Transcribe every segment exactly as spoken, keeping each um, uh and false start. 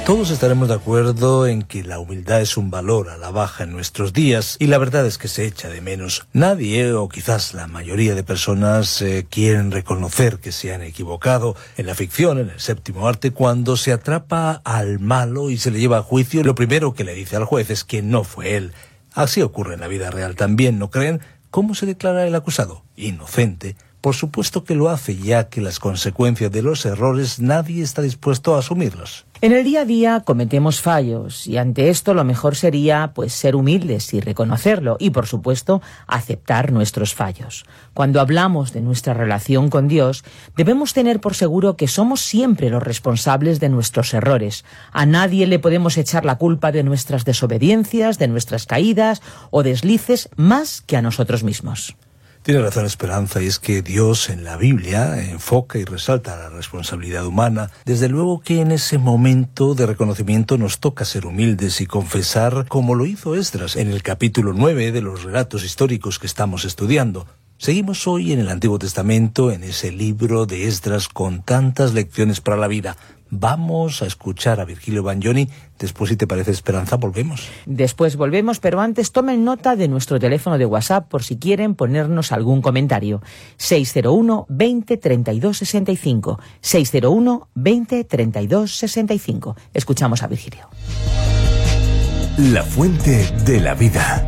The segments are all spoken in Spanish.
Todos estaremos de acuerdo en que la humildad es un valor a la baja en nuestros días, y la verdad es que se echa de menos. Nadie, o quizás la mayoría de personas, eh, quieren reconocer que se han equivocado. En la ficción, en el séptimo arte, cuando se atrapa al malo y se le lleva a juicio, lo primero que le dice al juez es que no fue él. Así ocurre en la vida real también, ¿no creen? ¿Cómo se declara el acusado? Inocente. Por supuesto que lo hace, ya que las consecuencias de los errores nadie está dispuesto a asumirlos. En el día a día cometemos fallos, y ante esto lo mejor sería pues ser humildes y reconocerlo, y por supuesto aceptar nuestros fallos. Cuando hablamos de nuestra relación con Dios, debemos tener por seguro que somos siempre los responsables de nuestros errores. A nadie le podemos echar la culpa de nuestras desobediencias, de nuestras caídas o deslices, más que a nosotros mismos. Tiene razón Esperanza, y es que Dios en la Biblia enfoca y resalta la responsabilidad humana. Desde luego que en ese momento de reconocimiento nos toca ser humildes y confesar, como lo hizo Esdras en el capítulo nueve de los relatos históricos que estamos estudiando. Seguimos hoy en el Antiguo Testamento, en ese libro de Esdras con tantas lecciones para la vida. Vamos a escuchar a Virgilio Bagnoni. Después, si te parece, Esperanza, volvemos. Después volvemos, pero antes tomen nota de nuestro teléfono de WhatsApp por si quieren ponernos algún comentario. seis cero uno, veinte, treinta y dos, sesenta y cinco. seis cero uno, veinte, treinta y dos, sesenta y cinco. Escuchamos a Virgilio. La fuente de la vida.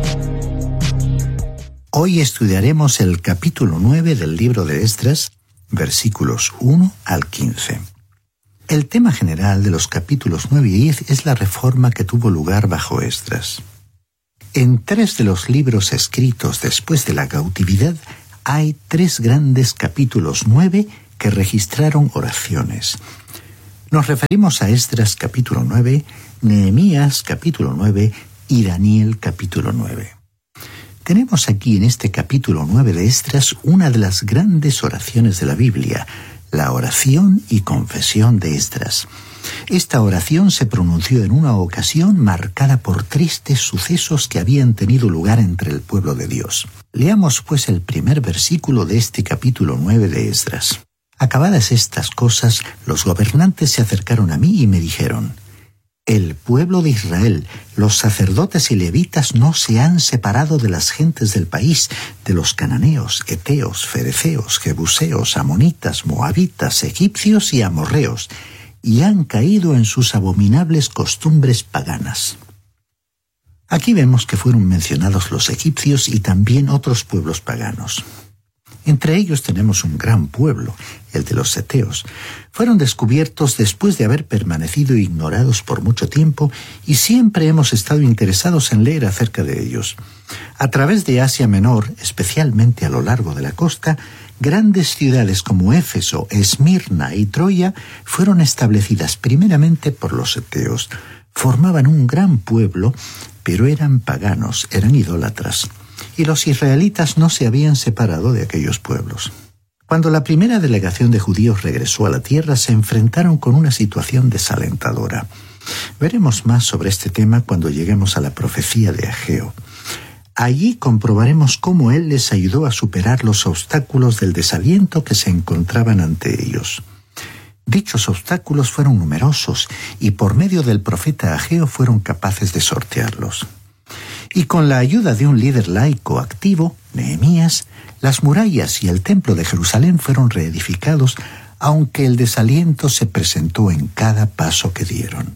Hoy estudiaremos el capítulo nueve del libro de Esdras, versículos uno al quince. El tema general de los capítulos nueve y diez es la reforma que tuvo lugar bajo Esdras. En tres de los libros escritos después de la cautividad hay tres grandes capítulos nueve que registraron oraciones. Nos referimos a Esdras capítulo nueve, Nehemías capítulo nueve y Daniel capítulo nueve. Tenemos aquí en este capítulo nueve de Esdras una de las grandes oraciones de la Biblia, la oración y confesión de Esdras. Esta oración se pronunció en una ocasión marcada por tristes sucesos que habían tenido lugar entre el pueblo de Dios. Leamos pues el primer versículo de este capítulo nueve de Esdras. Acabadas estas cosas, los gobernantes se acercaron a mí y me dijeron: el pueblo de Israel, los sacerdotes y levitas no se han separado de las gentes del país, de los cananeos, heteos, fereceos, jebuseos, amonitas, moabitas, egipcios y amorreos, y han caído en sus abominables costumbres paganas. Aquí vemos que fueron mencionados los egipcios y también otros pueblos paganos. Entre ellos tenemos un gran pueblo, el de los heteos. Fueron descubiertos después de haber permanecido ignorados por mucho tiempo, y siempre hemos estado interesados en leer acerca de ellos. A través de Asia Menor, especialmente a lo largo de la costa, grandes ciudades como Éfeso, Esmirna y Troya fueron establecidas primeramente por los heteos. Formaban un gran pueblo, pero eran paganos, eran idólatras. Y los israelitas no se habían separado de aquellos pueblos. Cuando la primera delegación de judíos regresó a la tierra, se enfrentaron con una situación desalentadora. Veremos más sobre este tema cuando lleguemos a la profecía de Ageo. Allí comprobaremos cómo él les ayudó a superar los obstáculos del desaliento que se encontraban ante ellos. Dichos obstáculos fueron numerosos, y por medio del profeta Ageo fueron capaces de sortearlos. Y con la ayuda de un líder laico activo, Nehemías, las murallas y el templo de Jerusalén fueron reedificados, aunque el desaliento se presentó en cada paso que dieron.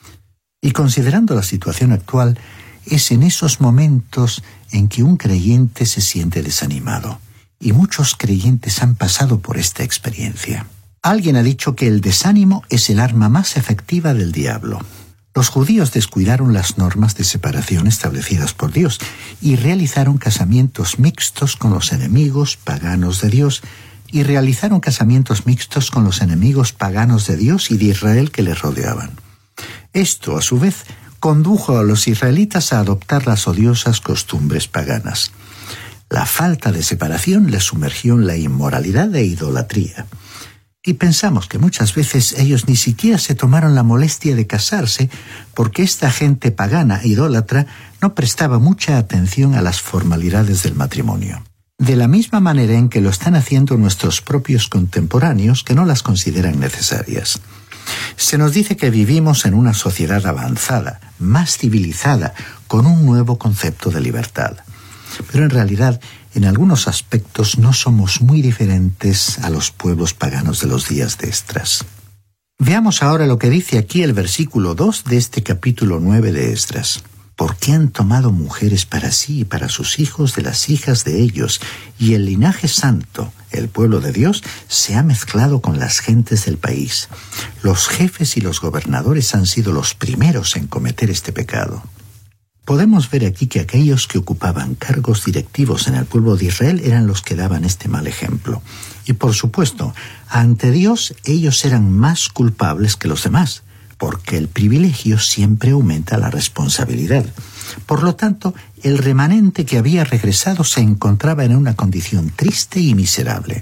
Y considerando la situación actual, es en esos momentos en que un creyente se siente desanimado, y muchos creyentes han pasado por esta experiencia. Alguien ha dicho que el desánimo es el arma más efectiva del diablo. Los judíos descuidaron las normas de separación establecidas por Dios y realizaron casamientos mixtos con los enemigos paganos de Dios, y realizaron casamientos mixtos con los enemigos paganos de Dios y de Israel que les rodeaban. Esto, a su vez, condujo a los israelitas a adoptar las odiosas costumbres paganas. La falta de separación les sumergió en la inmoralidad e idolatría. Y pensamos que muchas veces ellos ni siquiera se tomaron la molestia de casarse, porque esta gente pagana e idólatra no prestaba mucha atención a las formalidades del matrimonio. De la misma manera en que lo están haciendo nuestros propios contemporáneos, que no las consideran necesarias. Se nos dice que vivimos en una sociedad avanzada, más civilizada, con un nuevo concepto de libertad. Pero en realidad, en algunos aspectos no somos muy diferentes a los pueblos paganos de los días de Esdras. Veamos ahora lo que dice aquí el versículo dos de este capítulo nueve de Esdras. Porque han tomado mujeres para sí y para sus hijos de las hijas de ellos, y el linaje santo, el pueblo de Dios, se ha mezclado con las gentes del país. Los jefes y los gobernadores han sido los primeros en cometer este pecado. Podemos ver aquí que aquellos que ocupaban cargos directivos en el pueblo de Israel eran los que daban este mal ejemplo. Y por supuesto, ante Dios ellos eran más culpables que los demás, porque el privilegio siempre aumenta la responsabilidad. Por lo tanto, el remanente que había regresado se encontraba en una condición triste y miserable.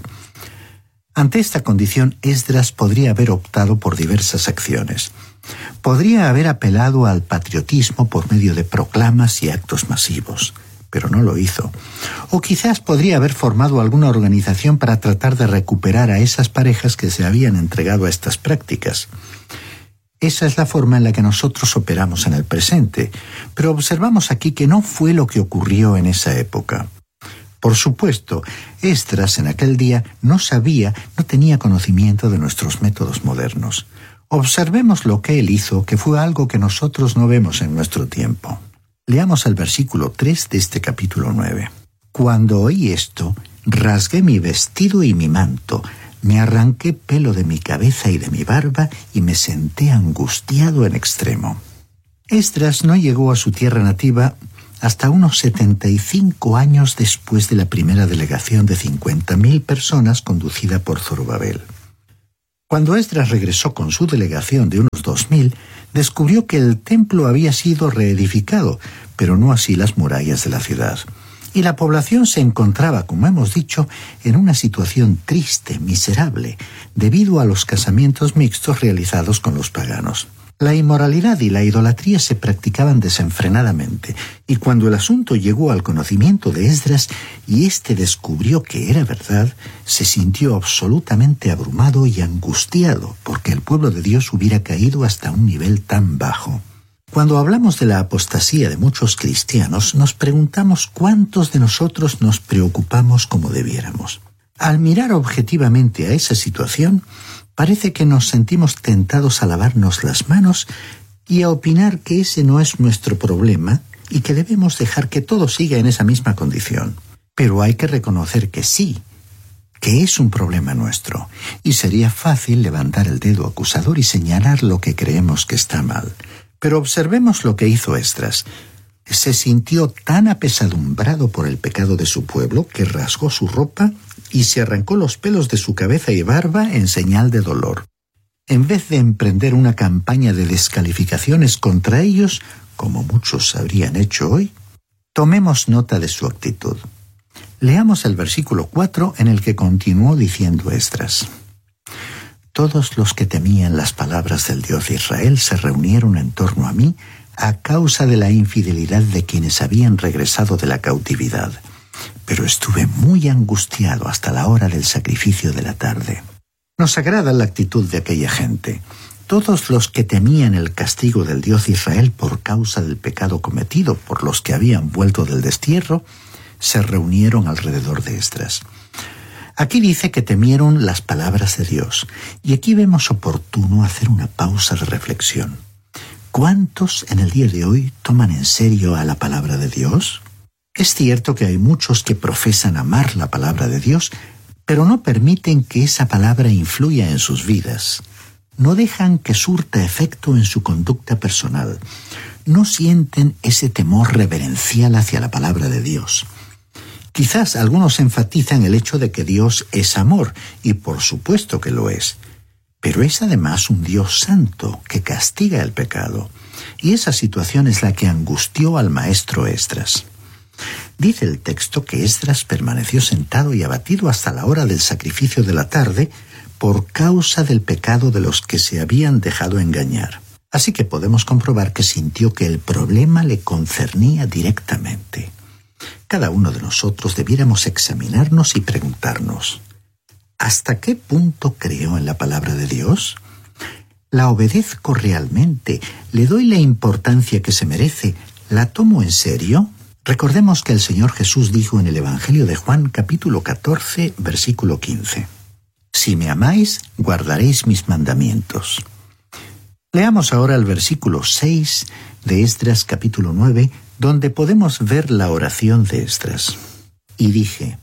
Ante esta condición, Esdras podría haber optado por diversas acciones. Podría haber apelado al patriotismo por medio de proclamas y actos masivos, pero no lo hizo. O quizás podría haber formado alguna organización para tratar de recuperar a esas parejas que se habían entregado a estas prácticas. Esa es la forma en la que nosotros operamos en el presente, pero observamos aquí que no fue lo que ocurrió en esa época. Por supuesto, Esdras en aquel día no sabía, no tenía conocimiento de nuestros métodos modernos. Observemos lo que él hizo, que fue algo que nosotros no vemos en nuestro tiempo. Leamos el versículo tres de este capítulo nueve. Cuando oí esto, rasgué mi vestido y mi manto, me arranqué pelo de mi cabeza y de mi barba y me senté angustiado en extremo. Esdras no llegó a su tierra nativa hasta unos setenta y cinco años después de la primera delegación de cincuenta mil personas conducida por Zorobabel. Cuando Esdras regresó con su delegación de unos dos mil, descubrió que el templo había sido reedificado, pero no así las murallas de la ciudad. Y la población se encontraba, como hemos dicho, en una situación triste, miserable, debido a los casamientos mixtos realizados con los paganos. La inmoralidad y la idolatría se practicaban desenfrenadamente, y cuando el asunto llegó al conocimiento de Esdras y éste descubrió que era verdad, se sintió absolutamente abrumado y angustiado porque el pueblo de Dios hubiera caído hasta un nivel tan bajo. Cuando hablamos de la apostasía de muchos cristianos, nos preguntamos cuántos de nosotros nos preocupamos como debiéramos. Al mirar objetivamente a esa situación, parece que nos sentimos tentados a lavarnos las manos y a opinar que ese no es nuestro problema y que debemos dejar que todo siga en esa misma condición. Pero hay que reconocer que sí, que es un problema nuestro, y sería fácil levantar el dedo acusador y señalar lo que creemos que está mal. Pero observemos lo que hizo Esdras. Se sintió tan apesadumbrado por el pecado de su pueblo que rasgó su ropa y se arrancó los pelos de su cabeza y barba en señal de dolor. En vez de emprender una campaña de descalificaciones contra ellos, como muchos habrían hecho hoy, tomemos nota de su actitud. Leamos el versículo cuatro en el que continuó diciendo Esdras. Todos los que temían las palabras del Dios de Israel se reunieron en torno a mí a causa de la infidelidad de quienes habían regresado de la cautividad. Pero estuve muy angustiado hasta la hora del sacrificio de la tarde. Nos agrada la actitud de aquella gente. Todos los que temían el castigo del Dios de Israel por causa del pecado cometido por los que habían vuelto del destierro, se reunieron alrededor de Esdras. Aquí dice que temieron las palabras de Dios, y aquí vemos oportuno hacer una pausa de reflexión. ¿Cuántos en el día de hoy toman en serio a la palabra de Dios? Es cierto que hay muchos que profesan amar la palabra de Dios, pero no permiten que esa palabra influya en sus vidas. No dejan que surta efecto en su conducta personal. No sienten ese temor reverencial hacia la palabra de Dios. Quizás algunos enfatizan el hecho de que Dios es amor, y por supuesto que lo es. Pero es además un Dios santo que castiga el pecado. Y esa situación es la que angustió al maestro Esdras. Dice el texto que Esdras permaneció sentado y abatido hasta la hora del sacrificio de la tarde por causa del pecado de los que se habían dejado engañar. Así que podemos comprobar que sintió que el problema le concernía directamente. Cada uno de nosotros debiéramos examinarnos y preguntarnos, ¿hasta qué punto creo en la palabra de Dios? ¿La obedezco realmente? ¿Le doy la importancia que se merece? ¿La tomo en serio? Recordemos que el Señor Jesús dijo en el Evangelio de Juan, capítulo catorce, versículo quince. Si me amáis, guardaréis mis mandamientos. Leamos ahora el versículo seis de Esdras, capítulo nueve, donde podemos ver la oración de Esdras. Y dije,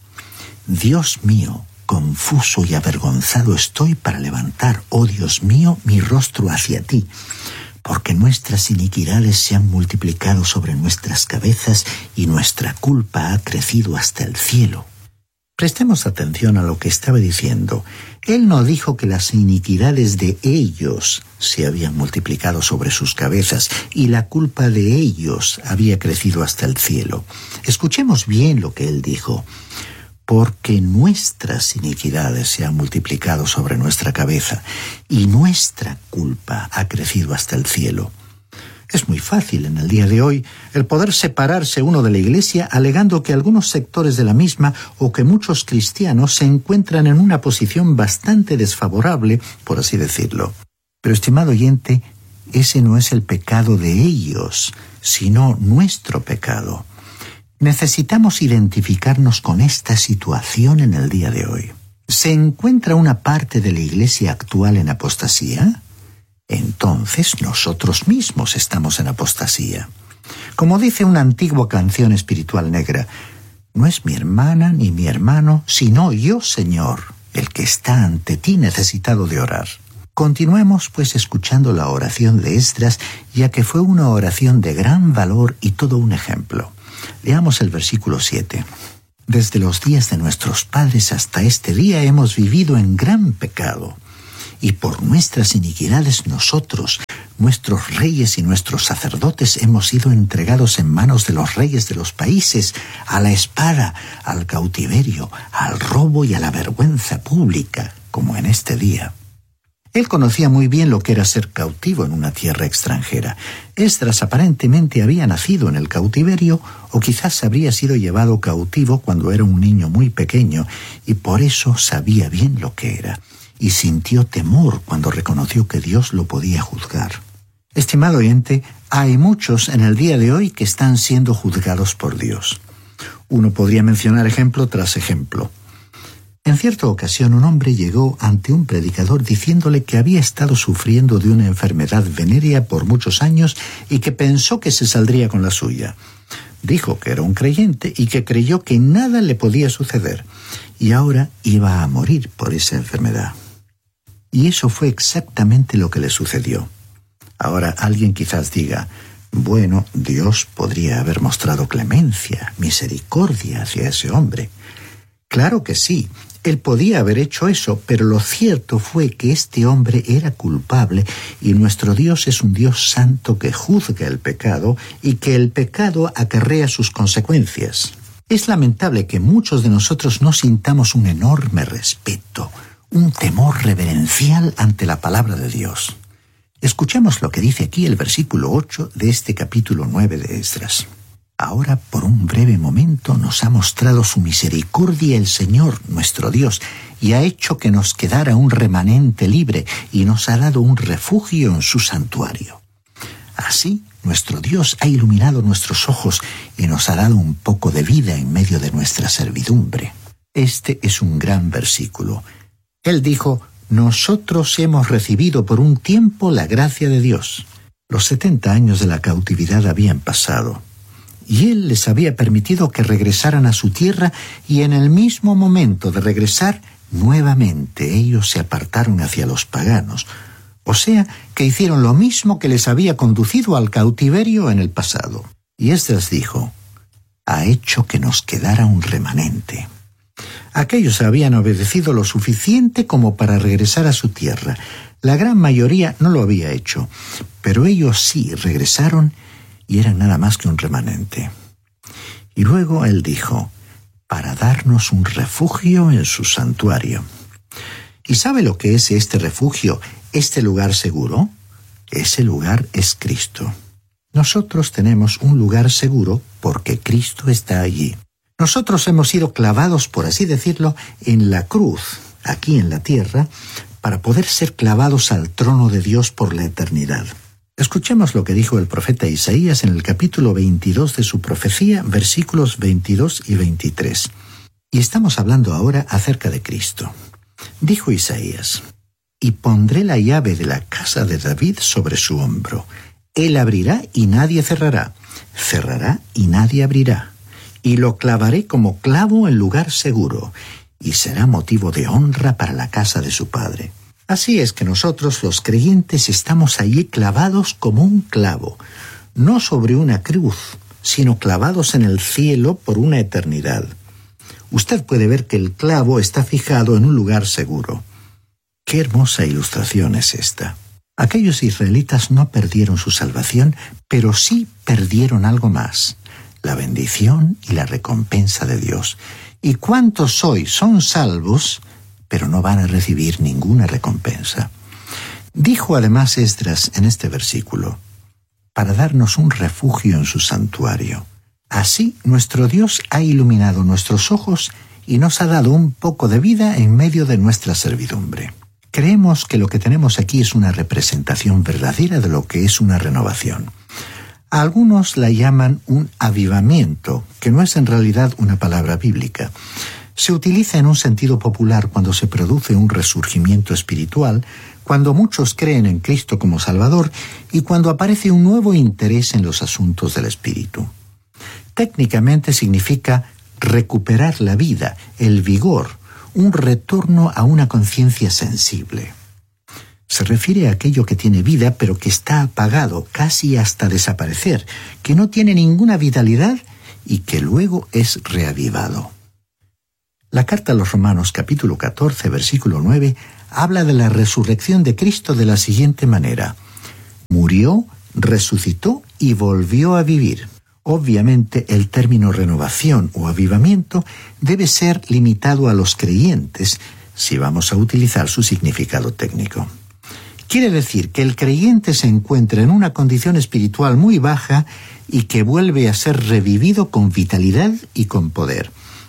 Dios mío, confuso y avergonzado estoy para levantar, oh Dios mío, mi rostro hacia ti, porque nuestras iniquidades se han multiplicado sobre nuestras cabezas y nuestra culpa ha crecido hasta el cielo. Prestemos atención a lo que estaba diciendo. Él no dijo que las iniquidades de ellos se habían multiplicado sobre sus cabezas y la culpa de ellos había crecido hasta el cielo. Escuchemos bien lo que él dijo. Porque nuestras iniquidades se han multiplicado sobre nuestra cabeza y nuestra culpa ha crecido hasta el cielo. Es muy fácil en el día de hoy el poder separarse uno de la Iglesia alegando que algunos sectores de la misma o que muchos cristianos se encuentran en una posición bastante desfavorable, por así decirlo. Pero, estimado oyente, ese no es el pecado de ellos, sino nuestro pecado. Necesitamos identificarnos con esta situación en el día de hoy. ¿Se encuentra una parte de la Iglesia actual en apostasía? Entonces nosotros mismos estamos en apostasía. Como dice una antigua canción espiritual negra, no es mi hermana ni mi hermano, sino yo, Señor, el que está ante ti necesitado de orar. Continuemos pues escuchando la oración de Esdras, ya que fue una oración de gran valor y todo un ejemplo. Leamos el versículo siete. Desde los días de nuestros padres hasta este día hemos vivido en gran pecado. Y por nuestras iniquidades nosotros, nuestros reyes y nuestros sacerdotes, hemos sido entregados en manos de los reyes de los países, a la espada, al cautiverio, al robo y a la vergüenza pública, como en este día. Él conocía muy bien lo que era ser cautivo en una tierra extranjera. Esdras aparentemente había nacido en el cautiverio o quizás habría sido llevado cautivo cuando era un niño muy pequeño y por eso sabía bien lo que era. Y sintió temor cuando reconoció que Dios lo podía juzgar. Estimado oyente, hay muchos en el día de hoy que están siendo juzgados por Dios. Uno podría mencionar ejemplo tras ejemplo. En cierta ocasión un hombre llegó ante un predicador diciéndole que había estado sufriendo de una enfermedad venérea por muchos años y que pensó que se saldría con la suya. Dijo que era un creyente y que creyó que nada le podía suceder y ahora iba a morir por esa enfermedad. Y eso fue exactamente lo que le sucedió. Ahora alguien quizás diga, bueno, Dios podría haber mostrado clemencia, misericordia hacia ese hombre. Claro que sí, él podía haber hecho eso, pero lo cierto fue que este hombre era culpable y nuestro Dios es un Dios santo que juzga el pecado y que el pecado acarrea sus consecuencias. Es lamentable que muchos de nosotros no sintamos un enorme respeto, un temor reverencial ante la palabra de Dios. Escuchemos lo que dice aquí el versículo ocho de este capítulo nueve de Esdras. Ahora, por un breve momento, nos ha mostrado su misericordia el Señor, nuestro Dios, y ha hecho que nos quedara un remanente libre y nos ha dado un refugio en su santuario. Así, nuestro Dios ha iluminado nuestros ojos y nos ha dado un poco de vida en medio de nuestra servidumbre. Este es un gran versículo. Él dijo, nosotros hemos recibido por un tiempo la gracia de Dios. Los setenta años de la cautividad habían pasado, y Él les había permitido que regresaran a su tierra, y en el mismo momento de regresar, nuevamente ellos se apartaron hacia los paganos. O sea, que hicieron lo mismo que les había conducido al cautiverio en el pasado. Y Esdras dijo, ha hecho que nos quedara un remanente. Aquellos habían obedecido lo suficiente como para regresar a su tierra. La gran mayoría no lo había hecho, pero ellos sí regresaron y eran nada más que un remanente. Y luego él dijo, para darnos un refugio en su santuario. ¿Y sabe lo que es este refugio, este lugar seguro? Ese lugar es Cristo. Nosotros tenemos un lugar seguro porque Cristo está allí. Nosotros hemos sido clavados, por así decirlo, en la cruz, aquí en la tierra, para poder ser clavados al trono de Dios por la eternidad. Escuchemos lo que dijo el profeta Isaías en el capítulo veintidós de su profecía, versículos veintidós y veintitrés. Y estamos hablando ahora acerca de Cristo. Dijo Isaías: «Y pondré la llave de la casa de David sobre su hombro. Él abrirá y nadie cerrará, cerrará y nadie abrirá. Y lo clavaré como clavo en lugar seguro, y será motivo de honra para la casa de su padre». Así es que nosotros los creyentes estamos allí clavados como un clavo, no sobre una cruz, sino clavados en el cielo por una eternidad. Usted puede ver que el clavo está fijado en un lugar seguro. ¡Qué hermosa ilustración es esta! Aquellos israelitas no perdieron su salvación, pero sí perdieron algo más: la bendición y la recompensa de Dios. ¿Y cuántos hoy son salvos, pero no van a recibir ninguna recompensa? Dijo además Esdras en este versículo: para darnos un refugio en su santuario. Así nuestro Dios ha iluminado nuestros ojos y nos ha dado un poco de vida en medio de nuestra servidumbre. Creemos que lo que tenemos aquí es una representación verdadera de lo que es una renovación. A algunos la llaman un avivamiento, que no es en realidad una palabra bíblica. Se utiliza en un sentido popular cuando se produce un resurgimiento espiritual, cuando muchos creen en Cristo como Salvador y cuando aparece un nuevo interés en los asuntos del espíritu. Técnicamente significa recuperar la vida, el vigor, un retorno a una conciencia sensible. Se refiere a aquello que tiene vida pero que está apagado casi hasta desaparecer, que no tiene ninguna vitalidad y que luego es reavivado. La carta a los Romanos capítulo catorce versículo nueve habla de la resurrección de Cristo de la siguiente manera: murió, resucitó y volvió a vivir. Obviamente el término renovación o avivamiento debe ser limitado a los creyentes si vamos a utilizar su significado técnico. Quiere decir que el creyente se encuentra en una condición espiritual muy baja y que vuelve a ser revivido con vitalidad y con poder.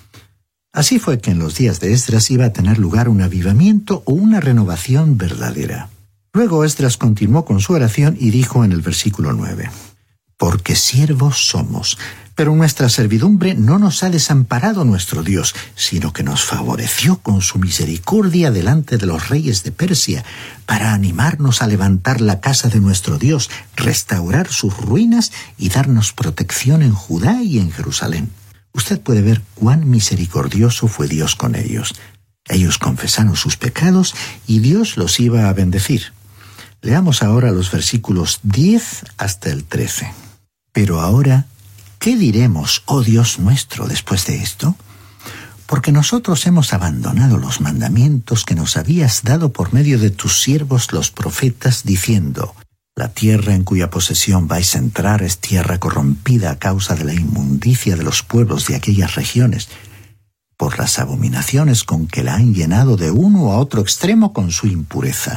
Así fue que en los días de Esdras iba a tener lugar un avivamiento o una renovación verdadera. Luego Esdras continuó con su oración y dijo en el versículo nueve: «Porque siervos somos, pero nuestra servidumbre no nos ha desamparado nuestro Dios, sino que nos favoreció con su misericordia delante de los reyes de Persia, para animarnos a levantar la casa de nuestro Dios, restaurar sus ruinas y darnos protección en Judá y en Jerusalén». Usted puede ver cuán misericordioso fue Dios con ellos. Ellos confesaron sus pecados y Dios los iba a bendecir. Leamos ahora los versículos diez hasta el trece. Pero ahora, ¿qué diremos, oh Dios nuestro, después de esto? Porque nosotros hemos abandonado los mandamientos que nos habías dado por medio de tus siervos los profetas, diciendo: la tierra en cuya posesión vais a entrar es tierra corrompida a causa de la inmundicia de los pueblos de aquellas regiones, por las abominaciones con que la han llenado de uno a otro extremo con su impureza.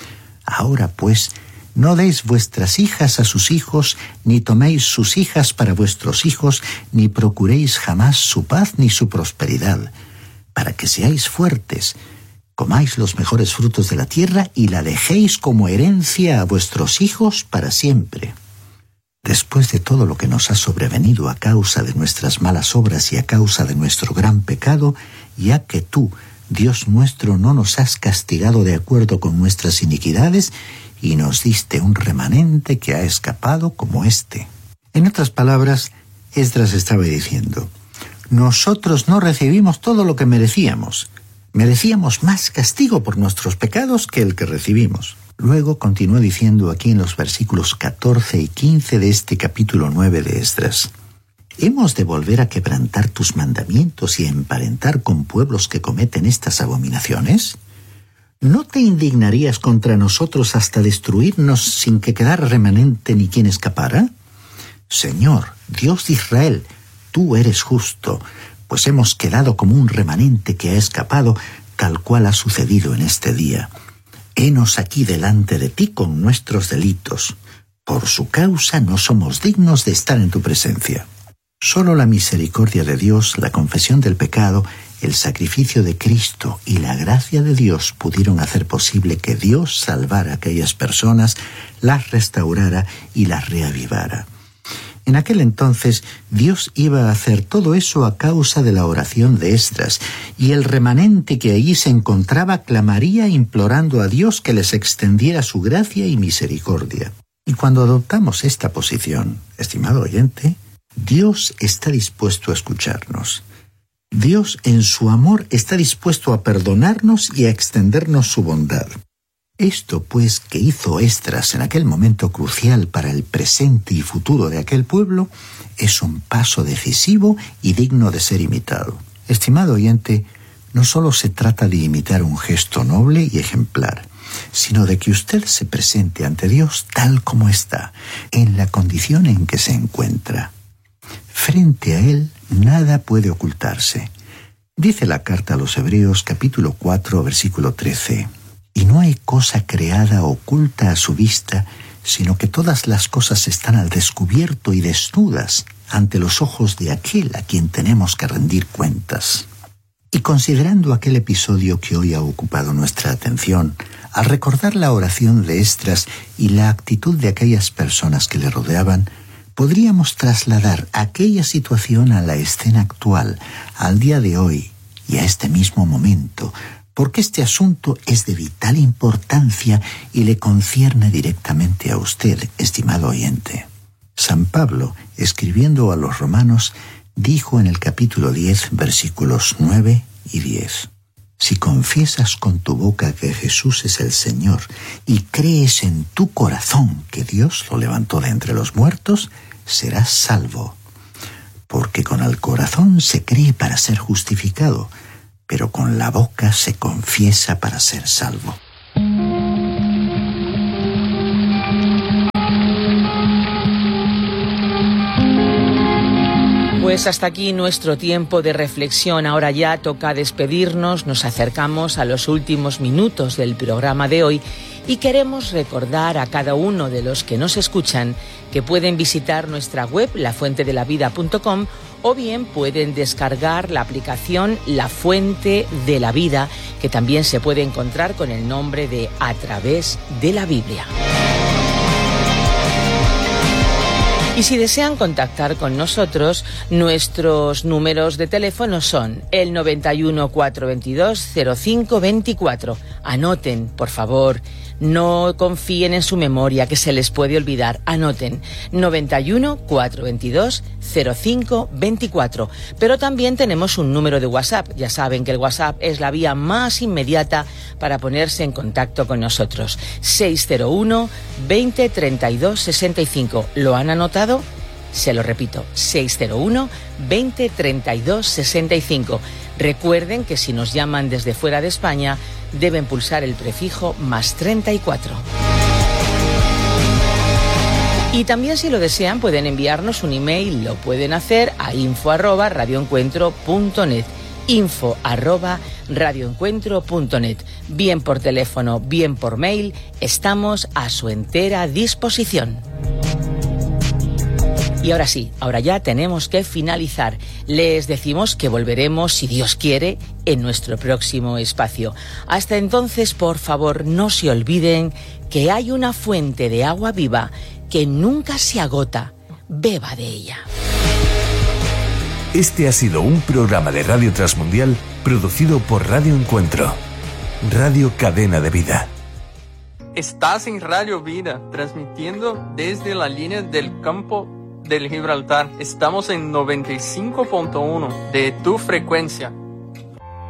Ahora pues, no deis vuestras hijas a sus hijos, ni toméis sus hijas para vuestros hijos, ni procuréis jamás su paz ni su prosperidad, para que seáis fuertes, comáis los mejores frutos de la tierra y la dejéis como herencia a vuestros hijos para siempre. Después de todo lo que nos ha sobrevenido a causa de nuestras malas obras y a causa de nuestro gran pecado, ya que tú, Dios nuestro, no nos has castigado de acuerdo con nuestras iniquidades y nos diste un remanente que ha escapado como este. En otras palabras, Esdras estaba diciendo: nosotros no recibimos todo lo que merecíamos. Merecíamos más castigo por nuestros pecados que el que recibimos. Luego continuó diciendo aquí en los versículos catorce y quince de este capítulo nueve de Esdras: ¿hemos de volver a quebrantar tus mandamientos y emparentar con pueblos que cometen estas abominaciones? ¿No te indignarías contra nosotros hasta destruirnos sin que quedara remanente ni quien escapara? Señor, Dios de Israel, tú eres justo, pues hemos quedado como un remanente que ha escapado, tal cual ha sucedido en este día. Henos aquí delante de ti con nuestros delitos. Por su causa no somos dignos de estar en tu presencia. Solo la misericordia de Dios, la confesión del pecado El sacrificio de Cristo y la gracia de Dios pudieron hacer posible que Dios salvara a aquellas personas, las restaurara y las reavivara. En aquel entonces, Dios iba a hacer todo eso a causa de la oración de Esdras, y el remanente que allí se encontraba clamaría implorando a Dios que les extendiera su gracia y misericordia. Y cuando adoptamos esta posición, estimado oyente, Dios está dispuesto a escucharnos. Dios, en su amor, está dispuesto a perdonarnos y a extendernos su bondad. Esto, pues, que hizo Esdras en aquel momento crucial para el presente y futuro de aquel pueblo, es un paso decisivo y digno de ser imitado. Estimado oyente, no solo se trata de imitar un gesto noble y ejemplar, sino de que usted se presente ante Dios tal como está, en la condición en que se encuentra. Frente a Él, nada puede ocultarse. Dice la carta a los Hebreos, capítulo cuatro, versículo trece, «Y no hay cosa creada oculta a su vista, sino que todas las cosas están al descubierto y desnudas ante los ojos de aquel a quien tenemos que rendir cuentas». Y considerando aquel episodio que hoy ha ocupado nuestra atención, al recordar la oración de Esdras y la actitud de aquellas personas que le rodeaban, podríamos trasladar aquella situación a la escena actual, al día de hoy y a este mismo momento, porque este asunto es de vital importancia y le concierne directamente a usted, estimado oyente. San Pablo, escribiendo a los romanos, dijo en el capítulo diez, versículos nueve y diez, «Si confiesas con tu boca que Jesús es el Señor y crees en tu corazón que Dios lo levantó de entre los muertos, serás salvo. Porque con el corazón se cree para ser justificado, pero con la boca se confiesa para ser salvo». Pues hasta aquí nuestro tiempo de reflexión. Ahora ya toca despedirnos, nos acercamos a los últimos minutos del programa de hoy y queremos recordar a cada uno de los que nos escuchan que pueden visitar nuestra web, la fuente de la vida punto com, o bien pueden descargar la aplicación La Fuente de la Vida, que también se puede encontrar con el nombre de A Través de la Biblia. Y si desean contactar con nosotros, nuestros números de teléfono son el noventa y uno, cuatrocientos veintidós, cero cinco veinticuatro. Anoten, por favor, no confíen en su memoria, que se les puede olvidar. Anoten, noventa y uno, cuatrocientos veintidós, cero cinco veinticuatro. Pero también tenemos un número de WhatsApp. Ya saben que el WhatsApp es la vía más inmediata para ponerse en contacto con nosotros. seis cero uno, veinte, treinta y dos, sesenta y cinco. ¿Lo han anotado? Se lo repito, seis cero uno, veinte, treinta y dos, sesenta y cinco. Recuerden que si nos llaman desde fuera de España, deben pulsar el prefijo más treinta y cuatro. Y también, si lo desean, pueden enviarnos un email. Lo pueden hacer a info arroba radioencuentro punto net. info arroba radioencuentro punto net. Bien por teléfono, bien por mail, estamos a su entera disposición. Y ahora sí, ahora ya tenemos que finalizar. Les decimos que volveremos, si Dios quiere, en nuestro próximo espacio. Hasta entonces, por favor, no se olviden que hay una fuente de agua viva que nunca se agota. Beba de ella. Este ha sido un programa de Radio Transmundial producido por Radio Encuentro, Radio Cadena de Vida. Estás en Radio Vida, transmitiendo desde la línea del campo del Gibraltar. Estamos en noventa y cinco punto uno de tu frecuencia.